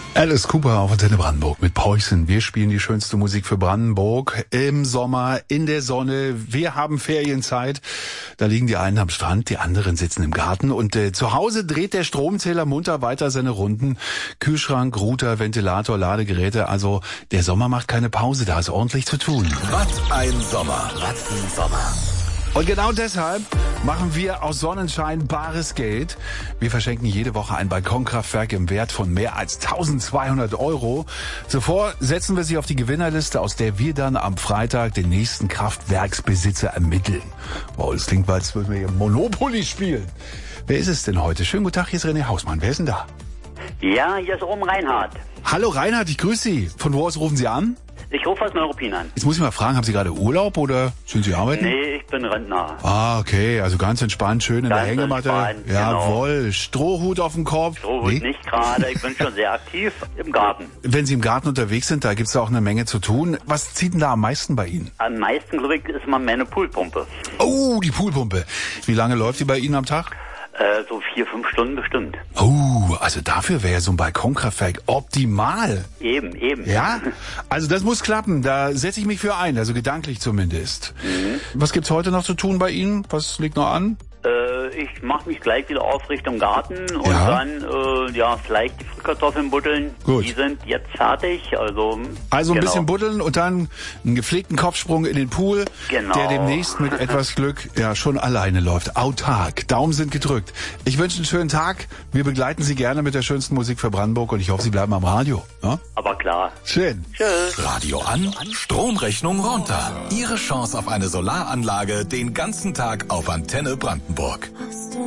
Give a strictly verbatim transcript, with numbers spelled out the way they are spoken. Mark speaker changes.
Speaker 1: Alice Cooper auf Antenne Brandenburg mit Poison. Wir spielen die schönste Musik für Brandenburg im Sommer, in der Sonne. Wir haben Ferienzeit. Da liegen die einen am Strand, die anderen sitzen im Garten. Und äh, zu Hause dreht der Stromzähler munter weiter seine Runden. Kühlschrank, Router, Ventilator, Ladegeräte. Also der Sommer macht keine Pause, da ist ordentlich zu tun.
Speaker 2: Was ein Sommer, was ein Sommer.
Speaker 1: Und genau deshalb machen wir aus Sonnenschein bares Geld. Wir verschenken jede Woche ein Balkonkraftwerk im Wert von mehr als eintausendzweihundert Euro. Zuvor setzen wir sie auf die Gewinnerliste, aus der wir dann am Freitag den nächsten Kraftwerksbesitzer ermitteln. Wow, das klingt, als würden wir hier Monopoly spielen. Wer ist es denn heute? Schönen guten Tag, hier ist René Hausmann. Wer ist denn da?
Speaker 3: Ja, hier ist oben Reinhard.
Speaker 1: Hallo Reinhard, ich grüße Sie. Von wo aus rufen Sie an?
Speaker 3: Ich rufe aus Neuruppin an.
Speaker 1: Jetzt muss ich mal fragen, haben Sie gerade Urlaub oder sind Sie arbeiten?
Speaker 3: Nee, ich bin Rentner.
Speaker 1: Ah, okay, also ganz entspannt, schön in
Speaker 3: Ganz
Speaker 1: der Hängematte.
Speaker 3: entspannt,
Speaker 1: Jawohl,
Speaker 3: genau.
Speaker 1: Strohhut auf dem Kopf.
Speaker 3: Strohhut
Speaker 1: Nee.
Speaker 3: nicht gerade, ich bin schon sehr aktiv im Garten.
Speaker 1: Wenn Sie im Garten unterwegs sind, da gibt's auch eine Menge zu tun. Was zieht denn da am meisten bei Ihnen?
Speaker 3: Am meisten, glaube ich, ist mal meine Poolpumpe.
Speaker 1: Oh, die Poolpumpe. Wie lange läuft die bei Ihnen am Tag?
Speaker 3: Äh, so vier, fünf Stunden bestimmt.
Speaker 1: Oh, also dafür wäre so ein Balkonkraftwerk optimal.
Speaker 3: Eben, eben.
Speaker 1: Ja? Also das muss klappen, da setze ich mich für ein, also gedanklich zumindest.
Speaker 3: Mhm.
Speaker 1: Was gibt's heute noch zu tun bei Ihnen? Was liegt noch an?
Speaker 3: Äh, ich mache mich gleich wieder auf Richtung Garten und
Speaker 1: Ja.
Speaker 3: dann, äh, ja, vielleicht die Frühkartoffeln buddeln.
Speaker 1: Gut.
Speaker 3: Die sind jetzt fertig, also...
Speaker 1: Also ein
Speaker 3: genau.
Speaker 1: bisschen buddeln und dann einen gepflegten Kopfsprung in den Pool,
Speaker 3: Genau.
Speaker 1: der demnächst mit etwas Glück ja schon alleine läuft. Autark. Daumen sind gedrückt. Ich wünsche einen schönen Tag. Wir begleiten Sie gerne mit der schönsten Musik für Brandenburg und ich hoffe, Sie bleiben am Radio. Ja?
Speaker 3: Aber klar.
Speaker 1: Schön.
Speaker 3: Tschüss.
Speaker 2: Radio an, Stromrechnung runter. Ihre Chance auf eine Solaranlage den ganzen Tag auf Antenne Brandenburg.